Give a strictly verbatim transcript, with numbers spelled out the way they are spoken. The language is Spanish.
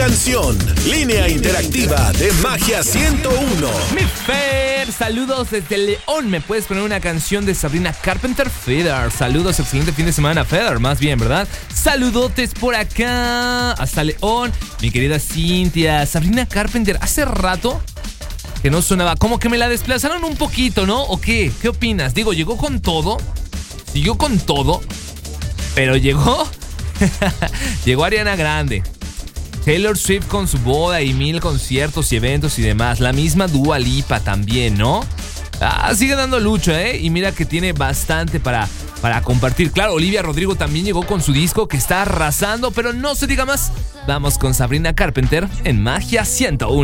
canción. Línea interactiva de Magia ciento uno. Mi Fer, saludos desde León. ¿Me puedes poner una canción de Sabrina Carpenter? Feather, saludos, excelente fin de semana, Feather, más bien, ¿verdad? Saludotes por acá, hasta León. Mi querida Cintia, Sabrina Carpenter, hace rato que no sonaba, como que me la desplazaron un poquito, ¿no? ¿O qué? ¿Qué opinas? Digo, llegó con todo, siguió con todo, pero llegó, llegó Ariana Grande, Taylor Swift con su boda y mil conciertos y eventos y demás. La misma Dua Lipa también, ¿no? Ah, sigue dando lucha, ¿eh? Y mira que tiene bastante para, para compartir. Claro, Olivia Rodrigo también llegó con su disco que está arrasando, pero no se diga más. Vamos con Sabrina Carpenter en Magia ciento uno.